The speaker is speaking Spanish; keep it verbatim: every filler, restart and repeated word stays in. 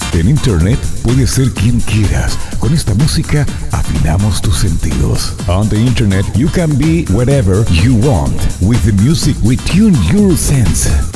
En Internet puedes ser quien quieras. Con esta música afinamos tus sentidos. On the Internet you can be whatever you want. With the music we tune your sense.